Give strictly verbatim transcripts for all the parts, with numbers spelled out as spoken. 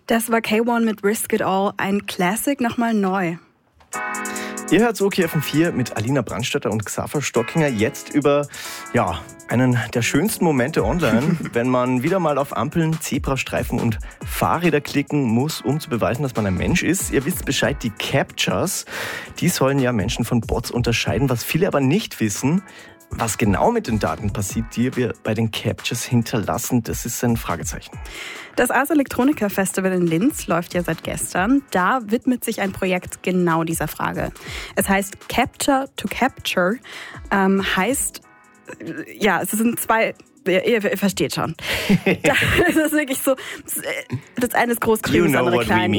Das war K eins mit Risk It All, ein Classic nochmal neu. Ihr hört O K F M vier mit Alina Brandstätter und Xaver Stockinger jetzt über ja, einen der schönsten Momente online, wenn man wieder mal auf Ampeln, Zebrastreifen und Fahrräder klicken muss, um zu beweisen, dass man ein Mensch ist. Ihr wisst Bescheid, die Captchas, die sollen ja Menschen von Bots unterscheiden. Was viele aber nicht wissen, was genau mit den Daten passiert, die wir bei den Captchas hinterlassen, das ist ein Fragezeichen. Das Ars Electronica Festival in Linz läuft ja seit gestern. Da widmet sich ein Projekt genau dieser Frage. Es heißt Capture to Capture, ähm, heißt, ja, es sind zwei... Ihr, ihr versteht schon. Das ist wirklich so, das eine ist groß geschrieben, das andere klein.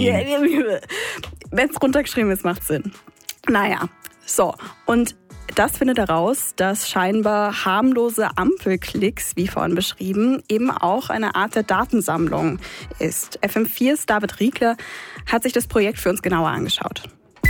Wenn es runtergeschrieben ist, macht es Sinn. Naja, so. Und das findet heraus, dass scheinbar harmlose Ampelklicks, wie vorhin beschrieben, eben auch eine Art der Datensammlung ist. F M viers David Riegler hat sich das Projekt für uns genauer angeschaut.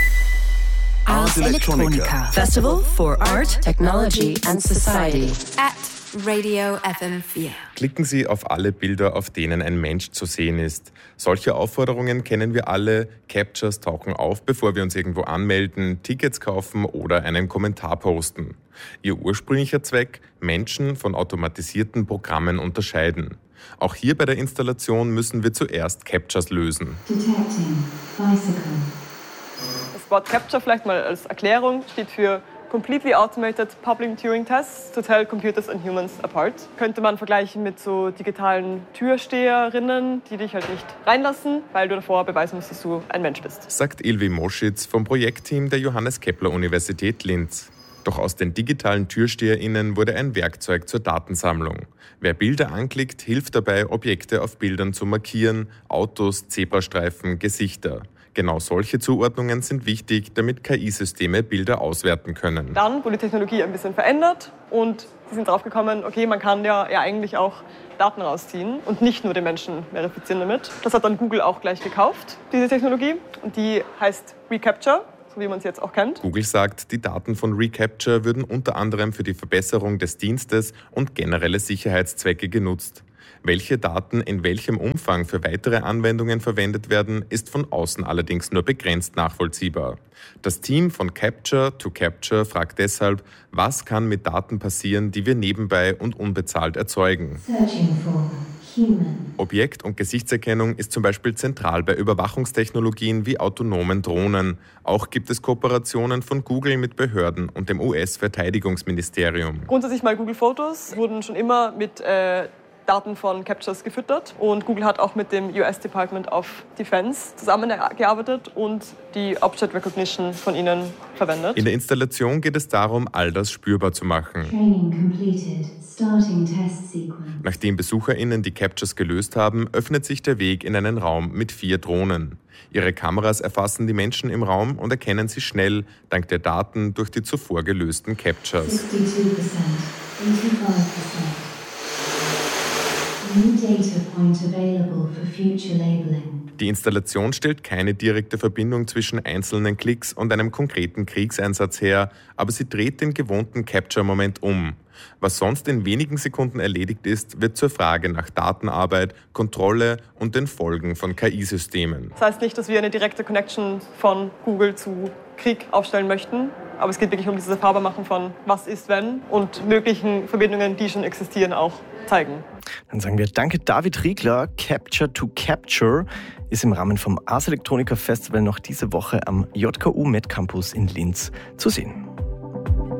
Ars Electronica. Festival for Art, Technology and Society. At Radio F M vier. Klicken Sie auf alle Bilder, auf denen ein Mensch zu sehen ist. Solche Aufforderungen kennen wir alle. Captchas tauchen auf, bevor wir uns irgendwo anmelden, Tickets kaufen oder einen Kommentar posten. Ihr ursprünglicher Zweck? Menschen von automatisierten Programmen unterscheiden. Auch hier bei der Installation müssen wir zuerst Captchas lösen. Detecting bicycle. Das Wort Capture vielleicht mal als Erklärung steht für Completely Automated Public Turing Tests to tell computers and humans apart. Könnte man vergleichen mit so digitalen Türsteherinnen, die dich halt nicht reinlassen, weil du davor beweisen musst, dass du ein Mensch bist. Sagt Ilvi Moschitz vom Projektteam der Johannes Kepler Universität Linz. Doch aus den digitalen TürsteherInnen wurde ein Werkzeug zur Datensammlung. Wer Bilder anklickt, hilft dabei, Objekte auf Bildern zu markieren, Autos, Zebrastreifen, Gesichter. Genau solche Zuordnungen sind wichtig, damit K I-Systeme Bilder auswerten können. Dann wurde die Technologie ein bisschen verändert und sie sind drauf gekommen, okay, man kann ja, ja eigentlich auch Daten rausziehen und nicht nur den Menschen verifizieren damit. Das hat dann Google auch gleich gekauft, diese Technologie, und die heißt Recapture, so wie man es jetzt auch kennt. Google sagt, die Daten von Recapture würden unter anderem für die Verbesserung des Dienstes und generelle Sicherheitszwecke genutzt. Welche Daten in welchem Umfang für weitere Anwendungen verwendet werden, ist von außen allerdings nur begrenzt nachvollziehbar. Das Team von Capture to Capture fragt deshalb, was kann mit Daten passieren, die wir nebenbei und unbezahlt erzeugen? Objekt- und Gesichtserkennung ist zum Beispiel zentral bei Überwachungstechnologien wie autonomen Drohnen. Auch gibt es Kooperationen von Google mit Behörden und dem U S-Verteidigungsministerium. Grundsätzlich mal Google Fotos wurden schon immer mit äh, Daten von Captchas gefüttert und Google hat auch mit dem U S Department of Defense zusammengearbeitet und die Object Recognition von ihnen verwendet. In der Installation geht es darum, all das spürbar zu machen. Training completed. Starting test sequence. Nachdem BesucherInnen die Captchas gelöst haben, öffnet sich der Weg in einen Raum mit vier Drohnen. Ihre Kameras erfassen die Menschen im Raum und erkennen sie schnell, dank der Daten durch die zuvor gelösten Captchas. sixty-two percent, eighty-five percent. New data point available for future labeling. Die Installation stellt keine direkte Verbindung zwischen einzelnen Klicks und einem konkreten Kriegseinsatz her, aber sie dreht den gewohnten Capture-Moment um. Was sonst in wenigen Sekunden erledigt ist, wird zur Frage nach Datenarbeit, Kontrolle und den Folgen von K I-Systemen. Das heißt nicht, dass wir eine direkte Connection von Google zu Krieg aufstellen möchten, aber es geht wirklich um dieses Erfahrbarmachen von was ist wenn und möglichen Verbindungen, die schon existieren, auch zeigen. Dann sagen wir danke David Riegler. Capture to Capture ist im Rahmen vom Ars Electronica Festival noch diese Woche am J K U Med Campus in Linz zu sehen.